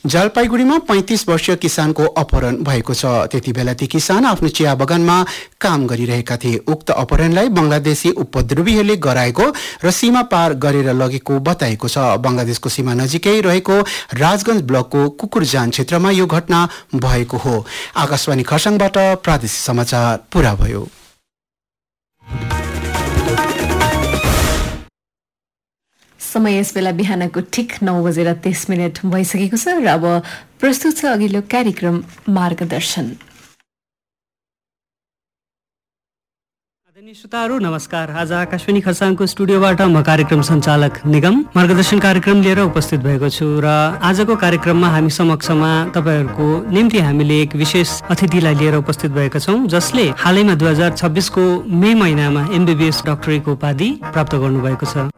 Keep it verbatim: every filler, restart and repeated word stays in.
जलपाइगुडीमा पैंतीस वर्षीय किसानको अपहरण भएको छ। त्यति बेला ती किसान आफ्नो चिया बगानमा काम गरिरहेका थिए। उक्त अपहरणलाई बंगलादेशी उपद्रवीहरूले गराएको र सीमा पार गरेर लगेको बताएको छ। बंगलादेशको सीमा नजिकै रहेको राजगंज ब्लकको कुकुरजान क्षेत्रमा यो घटना भएको हो। आकाशवाणी खरसाङबाट प्रादेशिक समाचार पूरा भयो। समय यस बेला बिहानको ठिक नौ बजेर तीस मिनट भइसकेको छ र अब प्रस्तुत छ अघिल्लो कार्यक्रम मार्गदर्शन। आदरणीय श्रोताहरू नमस्कार। आज आकाशवाणी खरसाङको स्टुडियोबाट म कार्यक्रम सञ्चालक निगम मार्गदर्शन कार्यक्रम लिएर उपस्थित भएको छु र आजको कार्यक्रममा हामी समक्षमा तपाईहरूको निम्ति हामीले एक विशेष अतिथिलाई लिएर उपस्थित भएका छौं, जसले हालैमा दुई हजार छब्बीसको मे महिनामा एमबीबीएस डाक्टरीको उपाधि प्राप्त गर्नुभएको छ।